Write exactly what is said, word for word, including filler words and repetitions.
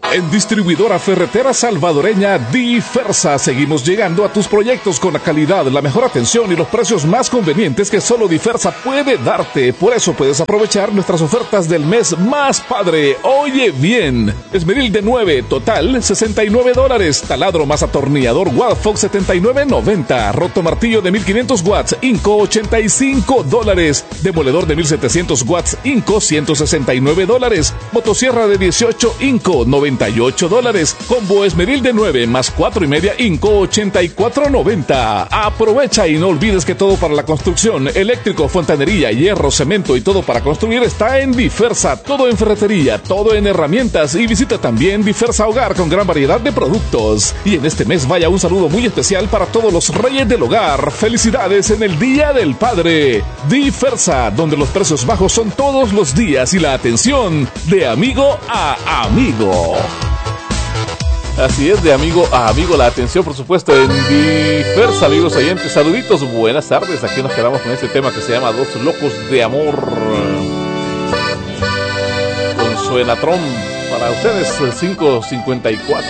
En Distribuidora Ferretera Salvadoreña Difersa seguimos llegando a tus proyectos con la calidad, la mejor atención y los precios más convenientes que solo Difersa puede darte. Por eso puedes aprovechar nuestras ofertas del mes más padre. Oye bien, esmeril de nueve, total sesenta y nueve dólares. Taladro más atornillador Wadfox setenta y nueve noventa. Roto martillo de mil quinientos watts, Inco ochenta y cinco dólares. Demoledor de mil setecientos watts, Inco ciento sesenta y nueve dólares. Motosierra de dieciocho, Inco noventa y ocho dólares. Combo esmeril de nueve más cuatro y media Inco ochenta y cuatro noventa. Aprovecha y no olvides que todo para la construcción, eléctrico, fontanería, hierro, cemento y todo para construir está en Difersa. Todo en ferretería, todo en herramientas, y visita también Difersa Hogar con gran variedad de productos. Y en este mes vaya un saludo muy especial para todos los reyes del hogar. Felicidades en el Día del Padre. Difersa, donde los precios bajos son todos los días y la atención de amigo a amigo. Así es, de amigo a amigo la atención, por supuesto, en Difersa, amigos oyentes. Saluditos, buenas tardes. Aquí nos quedamos con este tema que se llama Dos Locos de Amor. Con Suenatron para ustedes, cinco cincuenta y cuatro.